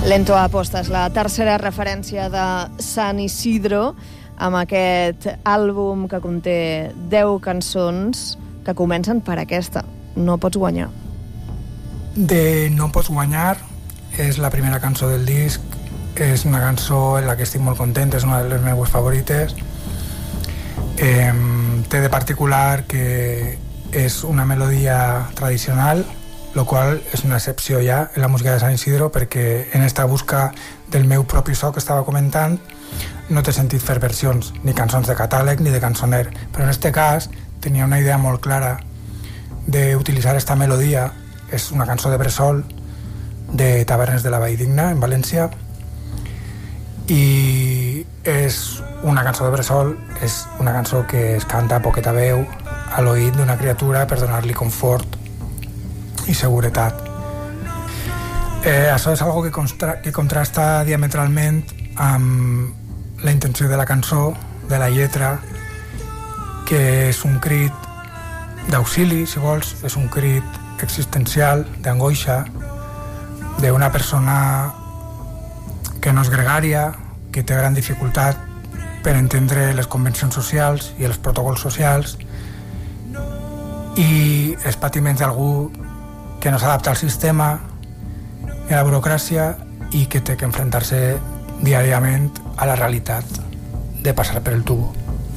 Lento Apostes, la tercera referència de San Isidro, amb aquest àlbum que conté 10 cançons que comencen per aquesta, No pots guanyar. De No pots guanyar és la primera cançó del disc, és una cançó en la que estic molt content, és una de les meves favorites. Té de particular que és una melodia tradicional, lo qual és una excepció ja en la música de San Isidro, perquè en esta busca del meu propi so que estava comentant no té sentit fer versions, ni cançons de catàleg ni de cançoner, però en este cas tenia una idea molt clara d'utilitzar esta melodia. És una cançó de bressol de Tavernes de la Valldigna, en València, i és una cançó de bressol, és una cançó que es canta a poqueta veu a l'oït d'una criatura per donar-li confort i seguretat. Això és algo que contrasta diametralment amb la intenció de la cançó, de la lletra, que és un crit d'auxili, si vols, és un crit existencial, d'angoixa, d'una persona que no és gregària, que té gran dificultat per entendre les convencions socials i els protocols socials i els patiments d'algú que no s'adapta al sistema i a la burocràcia i que té que enfrontar-se diàriament a la realitat de passar per el tubo.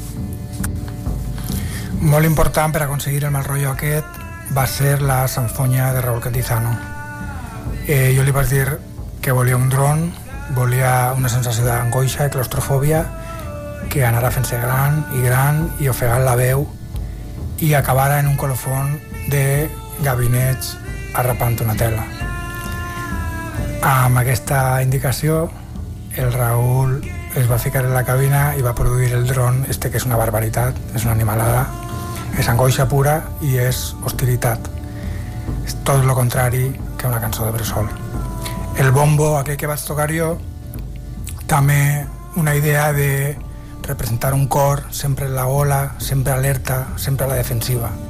Molt important per aconseguir el mal rotllo aquest va ser la sanfoña de Raúl Cantizano. Jo li vaig dir que volia un dron, volia una sensació d'angoixa i claustrofòbia que anara fent-se gran i ofegant la veu i acabara en un colofón de gabinets arrapant una tela. Amb aquesta indicació, el Raúl es va ficar en la cabina i va produir el dron, que és una barbaritat, és una animalada, és angoixa pura i és hostilitat. És tot el contrari que una cançó de bressol. El bombo, aquell que vaig tocar jo, també una idea de representar un cor sempre en la gola, sempre alerta, sempre a la defensiva.